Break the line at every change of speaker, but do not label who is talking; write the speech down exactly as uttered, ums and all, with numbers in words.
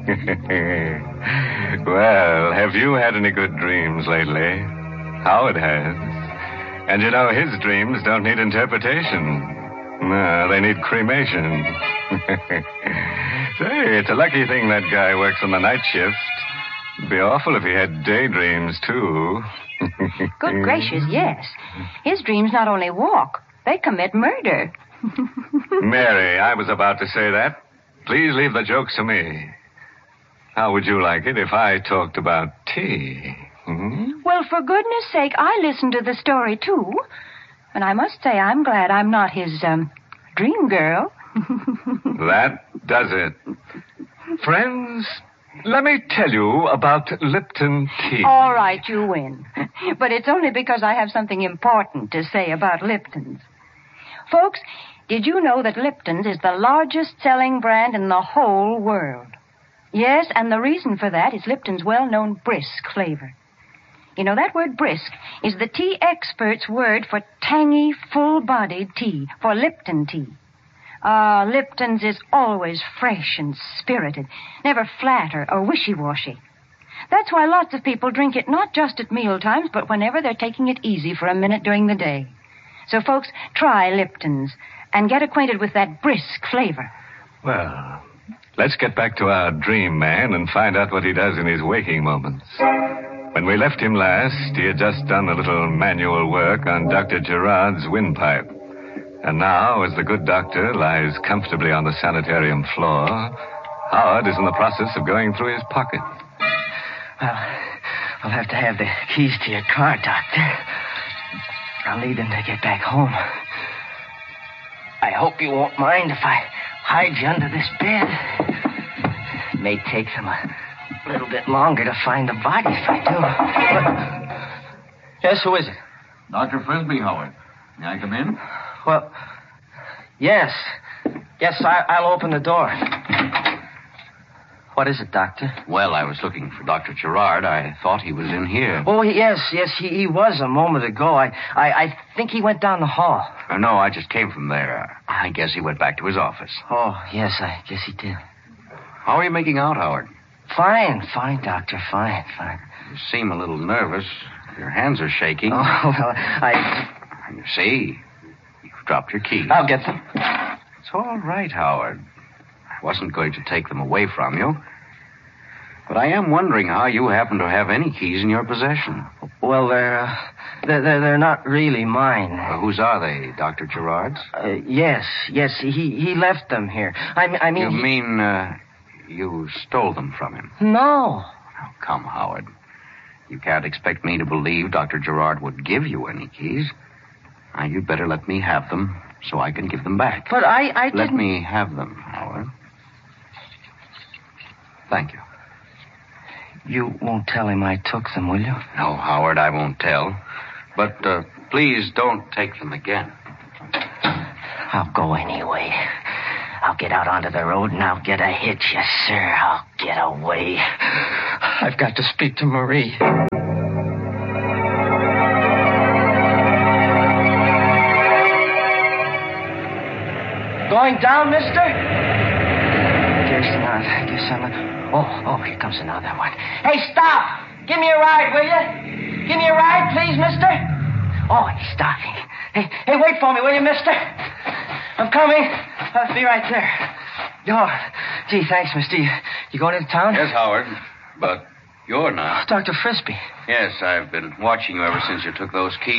Well, have you had any good dreams lately? Howard has. And you know, his dreams don't need interpretation. No, they need cremation. Say, it's a lucky thing that guy works on the night shift. It'd be awful if he had daydreams, too.
Good gracious, yes. His dreams not only walk, they commit murder.
Mary, I was about to say that. Please leave the jokes to me. How would you like it if I talked about tea? Hmm?
Well, for goodness sake, I listened to the story, too. And I must say I'm glad I'm not his, um, dream girl.
That does it. Friends, let me tell you about Lipton tea.
All right, you win. But it's only because I have something important to say about Lipton's. Folks, did you know that Lipton's is the largest selling brand in the whole world? Yes, and the reason for that is Lipton's well-known brisk flavor. You know, that word brisk is the tea expert's word for tangy, full-bodied tea, for Lipton tea. Ah, uh, Lipton's is always fresh and spirited, never flat or, or wishy-washy. That's why lots of people drink it not just at mealtimes, but whenever they're taking it easy for a minute during the day. So, folks, try Lipton's and get acquainted with that brisk flavor.
Well, let's get back to our dream man and find out what he does in his waking moments. When we left him last, he had just done a little manual work on Doctor Gerard's windpipe. And now, as the good doctor lies comfortably on the sanitarium floor, Howard is in the process of going through his pocket.
Well, I'll have to have the keys to your car, Doctor. I'll need them to get back home. I hope you won't mind if I hide you under this bed. It may take them a little bit longer to find the body if I do. But... Yes, who is it?
Doctor Frisbee, Howard. May I come in?
Well, yes. Yes, I, I'll open the door. What is it, Doctor?
Well, I was looking for Doctor Gerard. I thought he was in here.
Oh, yes, yes, he, he was a moment ago. I, I, I think he went down the hall.
Uh, no, I just came from there. I guess he went back to his office.
Oh, yes, I guess he did.
How are you making out, Howard?
Fine, fine, Doctor, fine, fine.
You seem a little nervous. Your hands are shaking.
Oh, well, I...
You see, you've dropped your keys.
I'll get them.
It's all right, Howard. I wasn't going to take them away from you. But I am wondering how you happen to have any keys in your possession.
Well, they're, uh, they're, they're not really mine.
Uh, whose are they, Doctor Gerard's?
Uh, yes, yes, he, he left them here. I, I mean...
You
he...
mean, uh, you stole them from him?
No.
Oh, come, Howard. You can't expect me to believe Doctor Gerard would give you any keys. Now, you'd better let me have them so I can give them back.
But I, I didn't...
Let me have them, Howard. Thank you.
You won't tell him I took them, will you?
No, Howard, I won't tell. But uh, please don't take them again.
I'll go anyway. I'll get out onto the road and I'll get a hitch, yes, sir. I'll get away. I've got to speak to Marie. Going down, mister? Guess not. Guess I'm not. Oh, oh, here comes another one. Hey, stop! Give me a ride, will you? Give me a ride, please, mister? Oh, he's stopping. Hey, hey, wait for me, will you, mister? I'm coming. I'll be right there. Oh, gee, thanks, mister. You, you going into town?
Yes, Howard, but you're not.
Doctor Frisbee.
Yes, I've been watching you ever since you took those keys